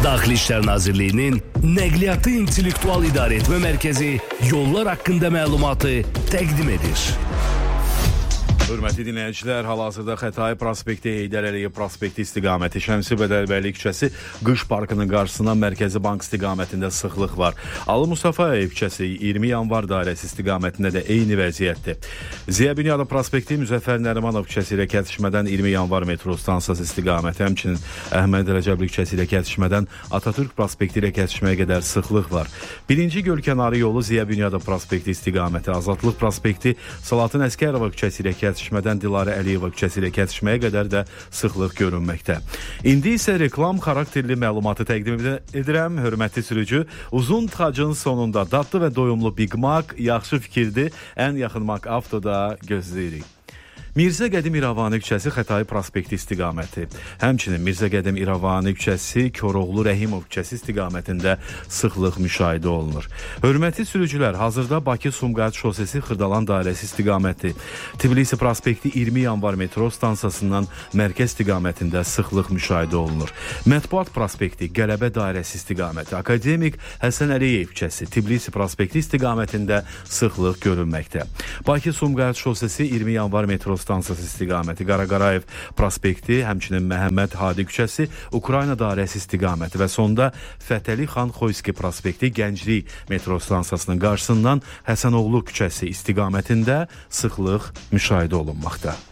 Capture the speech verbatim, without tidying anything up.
Daxili İşlər Nazirliyinin Nəqliyyatı İntellektual İdarəetmə Mərkəzi yollar haqqında məlumatı təqdim edir. Hörmətli dinləyicilər, hal-hazırda Xətai prospekti, Heydər Əliyev prospekti istiqaməti, Şəmsi Bədəlbəyli küçəsi, Qış parkının qarşısından Mərkəzi Bank istiqamətində sıxlıq var. Ali Mustafayev küçəsi, iyirmi yanvar dairəsi istiqamətində də eyni vəziyyətdir. Ziya Bünyadov prospekti, Müzəffər Nərimanov küçəsi ilə kəsişmədən iyirmi yanvar metro stansiyası istiqaməti, həmçinin Əhməd Rəcəbli küçəsi ilə kəsişmədən Atatürk prospekti ilə kəsişməyə qədər sıxlıq var. Birinci Gölkənarı yolu Ziya Bünyadov prospekti istiqaməti, Azadlıq prospekti, Salatın Əskərova küçəsi ilə kəsişmədən kəsişmədən Dilarə Əliyeva küçəsi ilə kəsişməyə qədər də sıxlıq görünməkdə. İndi isə reklam xarakterli məlumatı təqdim edirəm. Hörmətli sürücü, uzun tıxacın sonunda dadlı və doyumlu Big Mac yaxşı fikirdir. Ən yaxın Mac Avtoda gözləyirik. Mirzə Qədim İrəvani küçəsi, Xətai prospekti istiqaməti. Həmçinin Mirzə Qədim İrəvani küçəsi, Koroğlu Rəhimov küçəsi istiqamətində sıxlıq müşahidə olunur. Hörmətli sürücülər, hazırda Bakı-Sumqayıt şosesi Xırdalan dairəsi istiqaməti, Tbilisi prospekti iyirmi yanvar metro stansiyasından mərkəz istiqamətində sıxlıq müşahidə olunur. Mətbuat prospekti, Qələbə dairəsi istiqaməti, Akademik Həsən Əliyev küçəsi, Tbilisi prospekti istiqamətində sıxlıq görünməkdə. Bakı-Sumqayıt şosesi iyirmi yanvar metro stansiyası istiqaməti, Qaraqarayev prospekti, həmçinin Məhəmməd Hadi küçəsi, Ukrayna dairəsi istiqaməti və sonda Fətəli Xan Xoyski prospekti, Gənclik metro stansiyasının qarşısından Həsənoğlu küçəsi istiqamətində sıxlıq müşahidə olunmaqda.